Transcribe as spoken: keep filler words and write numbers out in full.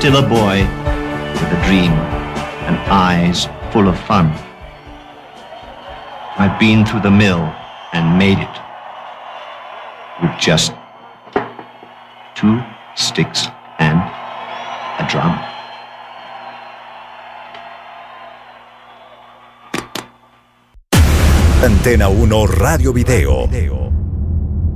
still a boy with a dream and eyes full of fun. I've been through the mill and made it with just two sticks and a drum. Antena uno Radio Video.